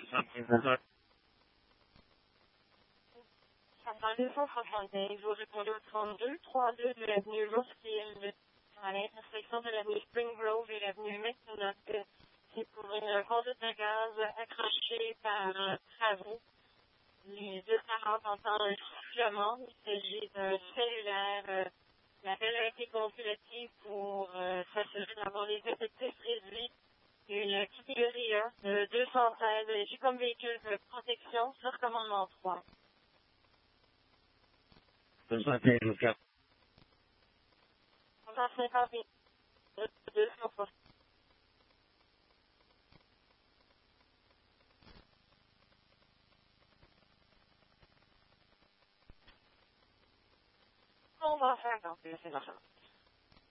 275, vous répondez au 32, 32 de l'avenue Roskilde, à l'intersection de l'avenue Spring Grove et l'avenue McDonald. C'est pour une conduite de gaz accrochée par travaux. Les deux parents entendent un sifflement. Il s'agit d'un cellulaire. L'appel a été consultatif pour s'assurer d'avoir les effectifs réduits. Une catégorie 1 de 216 léger comme véhicule de protection sur commandement 3. 250. 150 260. On va faire donc c'est la chose.